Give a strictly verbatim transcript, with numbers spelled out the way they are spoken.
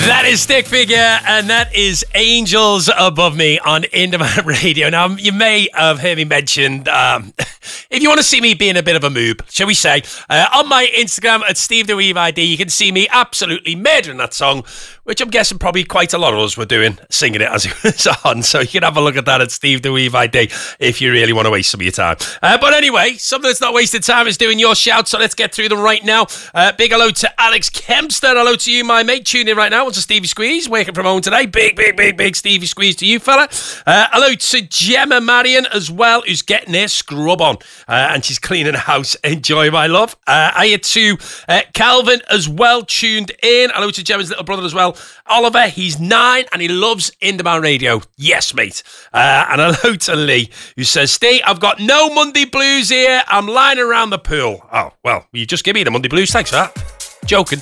That is Stick Figure, and that is Angels Above Me on Indie Radio. Now, you may have heard me mention, um, if you want to see me being a bit of a moob, shall we say, uh, on my Instagram at Steve the Weave I D, you can see me absolutely murdering that song, which I'm guessing probably quite a lot of us were doing, singing it as it was on. So you can have a look at that at Steve the Weave I D if you really want to waste some of your time. Uh, but anyway, something that's not wasted time is doing your shout, so let's get through them right now. Uh, big hello to Alex Kempster. Hello to you, my mate. Tune in right now. What's a Stevie Squeeze? Working from home today. Big, big, big, big Stevie Squeeze to you, fella. Uh, hello to Gemma Marion as well, who's getting her scrub on. Uh, and she's cleaning the house. Enjoy, my love. Uh, hiya to uh, Calvin as well, tuned in. Hello to Gemma's little brother as well. Oliver, he's nine and he loves Indie Radio. Yes, mate. Uh, and hello to Lee, who says, Steve, I've got no Monday blues here. I'm lying around the pool. Oh, well, you just give me the Monday blues. Thanks for that. Joking.